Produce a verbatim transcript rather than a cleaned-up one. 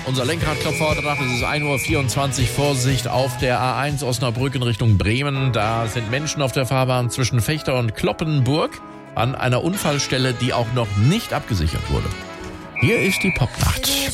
unser Lenkradklopfer heute Nacht. Es ist ein Uhr vierundzwanzig. Vorsicht auf der A eins Osnabrück in Richtung Bremen. Da sind Menschen auf der Fahrbahn zwischen Fechter und Kloppenburg an einer Unfallstelle, die auch noch nicht abgesichert wurde. Hier ist die Popnacht.